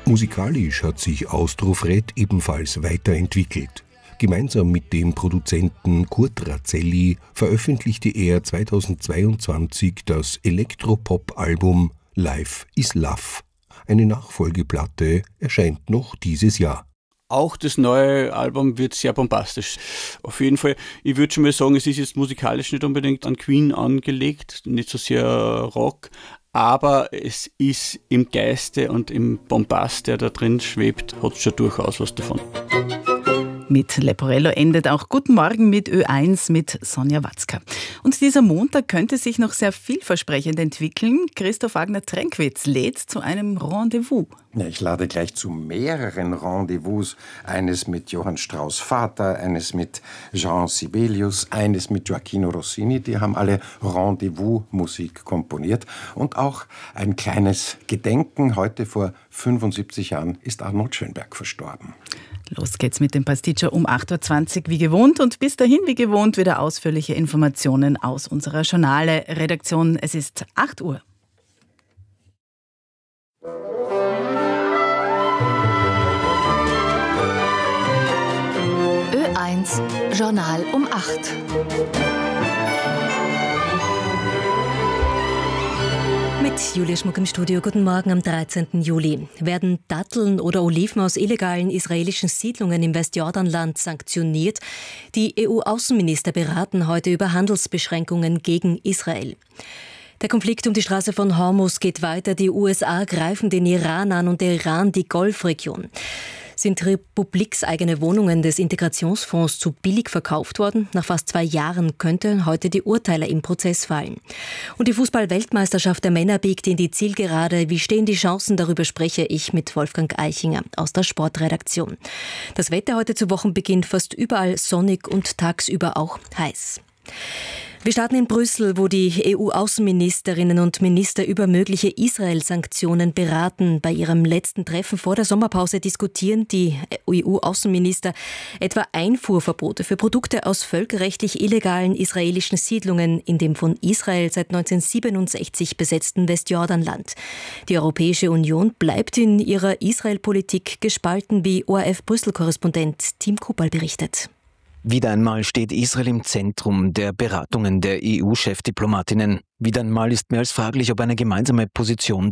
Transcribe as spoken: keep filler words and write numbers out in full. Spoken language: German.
Musikalisch hat sich Austrofred ebenfalls weiterentwickelt. Gemeinsam mit dem Produzenten Kurt Razzelli veröffentlichte er zweitausendzweiundzwanzig das Elektropop-Album Life is Love. Eine Nachfolgeplatte erscheint noch dieses Jahr. Auch das neue Album wird sehr bombastisch. Auf jeden Fall, ich würde schon mal sagen, es ist jetzt musikalisch nicht unbedingt an Queen angelegt, nicht so sehr Rock, aber es ist im Geiste und im Bombast, der da drin schwebt, hat schon durchaus was davon. Mit Leporello endet auch Guten Morgen mit Ö eins mit Sonja Watzka. Und dieser Montag könnte sich noch sehr vielversprechend entwickeln. Christoph Wagner-Tränkwitz lädt zu einem Rendezvous. Ja, ich lade gleich zu mehreren Rendezvous. Eines mit Johann Strauss Vater, eines mit Jean Sibelius, eines mit Gioacchino Rossini. Die haben alle Rendezvous-Musik komponiert. Und auch ein kleines Gedenken. Heute vor fünfundsiebzig Jahren ist Arnold Schönberg verstorben. Los geht's mit dem Pasticcio um acht Uhr zwanzig wie gewohnt und bis dahin wie gewohnt wieder ausführliche Informationen aus unserer Journale-Redaktion. Es ist acht Uhr. Ö eins Journal um acht. Mit Julia Schmuck im Studio. Guten Morgen am dreizehnten Juli. Werden Datteln oder Oliven aus illegalen israelischen Siedlungen im Westjordanland sanktioniert? Die E U-Außenminister beraten heute über Handelsbeschränkungen gegen Israel. Der Konflikt um die Straße von Hormuz geht weiter. Die U S A greifen den Iran an und der Iran die Golfregion. Sind republikseigene Wohnungen des Integrationsfonds zu billig verkauft worden? Nach fast zwei Jahren könnten heute die Urteile im Prozess fallen. Und die Fußball-Weltmeisterschaft der Männer biegt in die Zielgerade. Wie stehen die Chancen? Darüber spreche ich mit Wolfgang Eichinger aus der Sportredaktion. Das Wetter heute zu Wochenbeginn fast überall sonnig und tagsüber auch heiß. Wir starten in Brüssel, wo die E U-Außenministerinnen und Minister über mögliche Israel-Sanktionen beraten. Bei ihrem letzten Treffen vor der Sommerpause diskutieren die E U-Außenminister etwa Einfuhrverbote für Produkte aus völkerrechtlich illegalen israelischen Siedlungen in dem von Israel seit neunzehnhundertsiebenundsechzig besetzten Westjordanland. Die Europäische Union bleibt in ihrer Israel-Politik gespalten, wie O R F-Brüssel-Korrespondent Tim Kupal berichtet. Wieder einmal steht Israel im Zentrum der Beratungen der E U-Chefdiplomatinnen. Wieder einmal ist mehr als fraglich, ob eine gemeinsame Position